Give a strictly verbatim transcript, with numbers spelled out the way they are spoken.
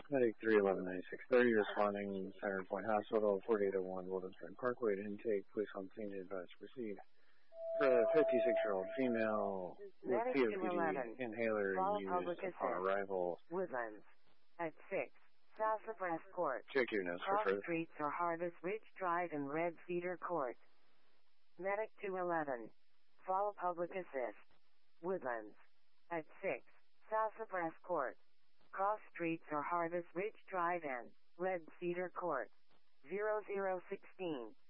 Medic three eleven ninety-six thirty responding Center Point Hospital, forty-eight oh one Woodlands Grand Parkway to intake. Police on scene to advise to proceed. For a fifty-six-year-old female with Medic P O two P eleven. D inhaler Follow used public upon assist. arrival. Woodlands. At six. South of West Court. Check your notes for Cross further. streets are Harvest Ridge Drive and Red Cedar Court. Medic two eleven. Follow public assist. Woodlands. At six. South of West Court. Cross streets are Harvest Ridge Drive and Red Cedar Court. zero zero one six.